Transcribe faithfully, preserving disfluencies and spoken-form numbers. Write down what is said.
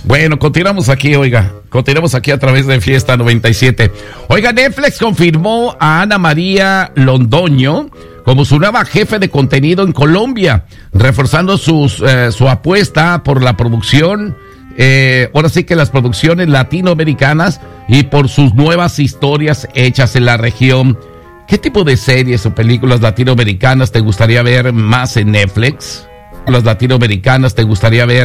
Bueno, continuamos aquí, oiga, continuamos aquí a través de Fiesta noventa y siete. Oiga, Netflix confirmó a Ana María Londoño como su nueva jefe de contenido en Colombia, reforzando sus, eh, su apuesta por la producción, eh, ahora sí que las producciones latinoamericanas y por sus nuevas historias hechas en la región. ¿Qué tipo de series o películas latinoamericanas te gustaría ver más en Netflix? Las latinoamericanas te gustaría ver